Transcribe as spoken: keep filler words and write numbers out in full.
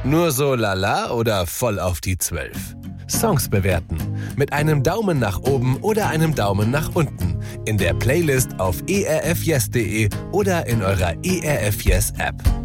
Nur so lala oder voll auf die Zwölf? Songs bewerten. Mit einem Daumen nach oben oder einem Daumen nach unten. In der Playlist auf e r f yes punkt de oder in eurer E R F Yes App.